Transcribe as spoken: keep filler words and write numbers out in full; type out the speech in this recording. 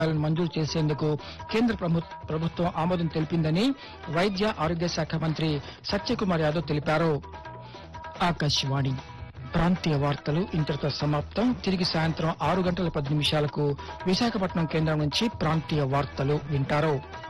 మంజూరు చేసేందుకు కేంద్ర ప్రభు- ప్రభుత్వం ఆమోదం తెలిపిందని వైద్య ఆరోగ్య శాఖ మంత్రి సత్యకుమార్ యాదవ్ తెలిపారు. ఆకాశవాణి ప్రాంతీయ వార్తలు ఇంతటితో సమాప్తం. తిరిగి సాయంత్రం ఆరు గంటల పది నిమిషాలకు విశాఖపట్నం కేంద్రం నుంచి ప్రాంతీయ వార్తలు వింటారు.